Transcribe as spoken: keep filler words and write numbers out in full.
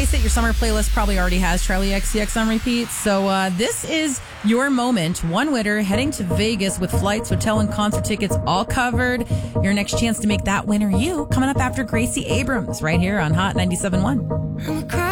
face it, your summer playlist probably already has Charlie X C X on repeat. So uh, this is your moment. One winner heading to Vegas with flights, hotel, and concert tickets all covered. Your next chance to make that winner you coming up after Gracie Abrams right here on Hot ninety-seven point one.